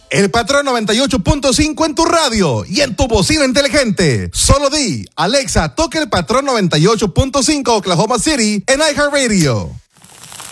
El Patrón 98.5 en tu radio y en tu bocina inteligente. Solo di, Alexa, toca el Patrón 98.5 Oklahoma City en iHeartRadio.